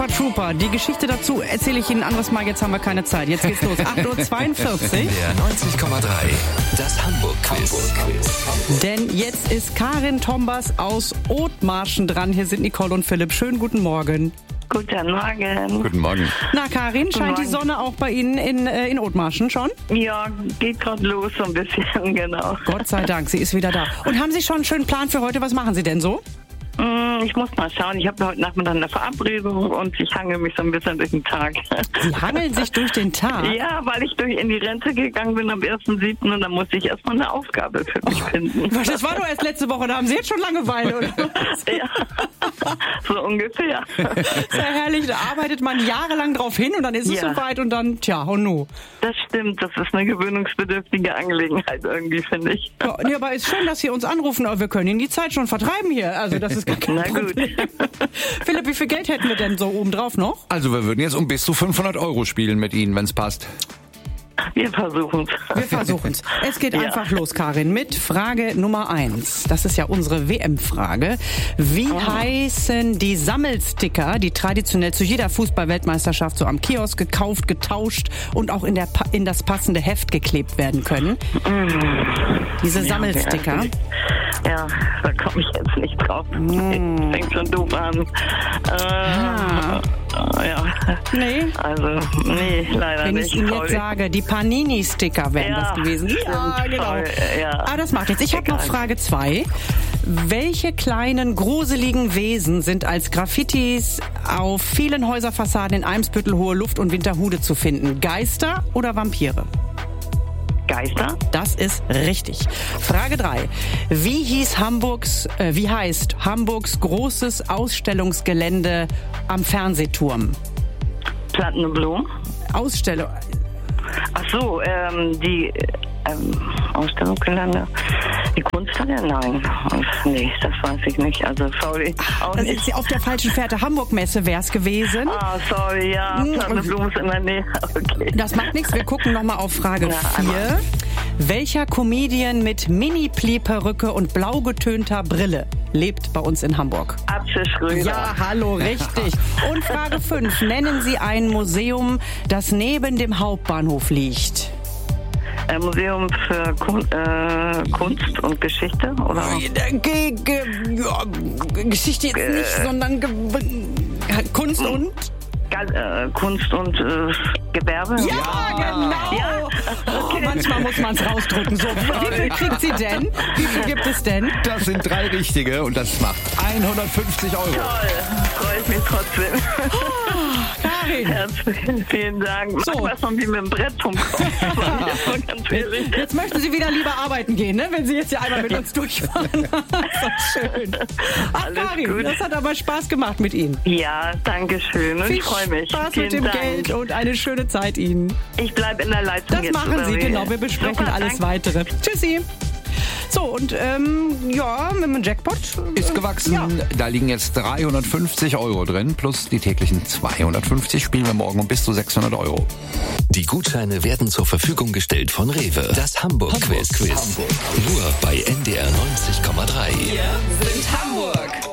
Trooper. Die Geschichte dazu erzähle ich Ihnen ein anderes Mal. Jetzt haben wir keine Zeit. Jetzt geht's los. 8.42 Uhr. Der 90,3. Das Hamburg-Quiz. Denn jetzt ist Karin Tombas aus Othmarschen dran. Hier sind Nicole und Philipp. Schönen guten Morgen. Guten Morgen. Guten Morgen. Na, Karin, scheint die Sonne auch bei Ihnen in Othmarschen schon? Ja, geht gerade los so ein bisschen, genau. Gott sei Dank, sie ist wieder da. Und haben Sie schon einen schönen Plan für heute? Was machen Sie denn so? Ich muss mal schauen. Ich habe heute Nachmittag eine Verabredung und ich hangel mich so ein bisschen durch den Tag. Sie hangeln sich durch den Tag? Ja, weil ich in die Rente gegangen bin am 1.7. und dann musste ich erstmal eine Aufgabe für mich finden. Das war doch erst letzte Woche, da haben Sie jetzt schon Langeweile, oder was? Ja, so ungefähr. Sehr herrlich, da arbeitet man jahrelang drauf hin und dann ist es soweit und dann, und nu. Das stimmt, das ist eine gewöhnungsbedürftige Angelegenheit irgendwie, finde ich. Ja, aber ist schön, dass Sie uns anrufen, aber wir können Ihnen die Zeit schon vertreiben hier. Also das ist gar kein Problem. Philipp, wie viel Geld hätten wir denn so obendrauf noch? Also wir würden jetzt um bis zu 500 € spielen mit Ihnen, wenn es passt. Wir versuchen's. Wir versuchen's. Es geht einfach los, Karin, mit Frage Nummer 1. Das ist ja unsere WM-Frage. Wie heißen die Sammelsticker, die traditionell zu jeder Fußball-Weltmeisterschaft so am Kiosk gekauft, getauscht und auch in das passende Heft geklebt werden können? Diese Sammelsticker. Ja, da komme ich jetzt nicht drauf. Fängt schon doof an. Ja. Nee? Also, nee, leider Wenn nicht. ich Ihnen jetzt sage, die Panini-Sticker wären das gewesen. Ja, genau. Voll, ja. Aber das macht jetzt. Ich habe noch Frage 2. Welche kleinen, gruseligen Wesen sind als Graffitis auf vielen Häuserfassaden in Eimsbüttel, Hohe Luft und Winterhude zu finden? Geister oder Vampire? Geister? Das ist richtig. Frage 3. Wie heißt Hamburgs großes Ausstellungsgelände am Fernsehturm? Plattenblumen? Ausstellung. Ach so, die Ausstellungsgelände. Die Kunsthalle? Nein. Nee, das weiß ich nicht. Also, sorry. Das ist ja auf der falschen Fährte. Hamburg-Messe wäre es gewesen. Sorry, ja. Plattenblumen ist in der Nähe. Okay. Das macht nichts. Wir gucken nochmal auf Frage 4. Welcher Comedian mit Mini-Pli-Perücke und blau getönter Brille lebt bei uns in Hamburg? Atze Schröder. Ja, hallo, richtig. Und Frage 5. Nennen Sie ein Museum, das neben dem Hauptbahnhof liegt. Museum für Kunst und Geschichte, oder? Geschichte jetzt nicht, sondern Kunst und... Kunst und Gewerbe? Ja, genau! Ja. Okay. Manchmal muss man es rausdrücken. So, wie viel kriegt sie denn? Wie viel gibt es denn? Das sind 3 richtige und das macht 150 €. Toll, freue ich mich trotzdem. Karin. Herzlichen vielen Dank. So. Ich weiß noch, wie mit dem Brett vom Kopf. Jetzt möchten Sie wieder lieber arbeiten gehen, ne? Wenn Sie jetzt hier einmal mit uns durchfahren. Das ist schön. Ach, Alles Karin, gut. das hat aber Spaß gemacht mit Ihnen. Ja, danke schön. Und Viel ich freue mich. Spaß vielen mit dem Dank. Geld und eine schöne Zeit Ihnen. Ich bleibe in der Leitung. Das jetzt, machen oder Sie, wie? genau. Wir besprechen Super, alles danke. Weitere. Tschüssi. So, und mit dem Jackpot Ist gewachsen. Ja. Da liegen jetzt 350 € drin, plus die täglichen 250. Spielen wir morgen um bis zu 600 €. Die Gutscheine werden zur Verfügung gestellt von Rewe. Das Hamburg-Quiz. Nur bei NDR 90,3. Wir sind Hamburg.